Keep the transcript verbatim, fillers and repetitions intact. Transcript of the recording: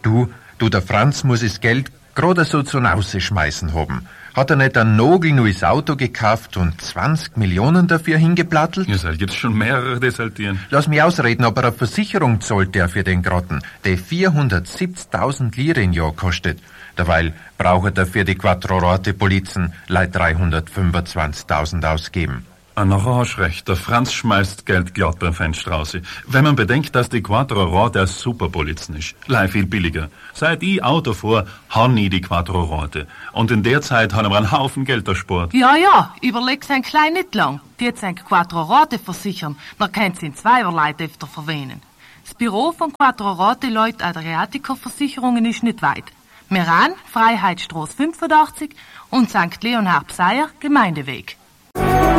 Du, du, der Franz muss das Geld gerade so zum Rausschmeißen haben. Hat er nicht ein nagelneues Auto gekauft und zwanzig Millionen dafür hingeplattelt? Ja, soll gibt's schon mehrere desaltieren. Lass mich ausreden, aber eine Versicherung zahlt der für den Grotten, die vierhundertsiebzigtausend Lire im Jahr kostet. Derweil braucht er für die Quattro-Rote-Polizen leid dreihundertfünfundzwanzigtausend ausgeben. Ah, nachher hast recht. Der Franz schmeißt Geld glatt beim Fenster raus. Wenn man bedenkt, dass die Quattro-Rote ein Superpolizen ist. Leih viel billiger. Seit ich Auto fuhr, han ich die Quattro-Rote. Und in der Zeit haben wir einen Haufen Geld erspart. Ja, ja, überleg's ein klein nicht lang. Die jetzt ein Quattro-Rote versichern, man kennt sie in zweierlei öfter verwähnen. Das Büro von Quattro-Rote Leute Adriatico-Versicherungen ist nicht weit. Meran, Freiheitsstraße fünfundachtzig und Sankt Leonhard Pseier, Gemeindeweg.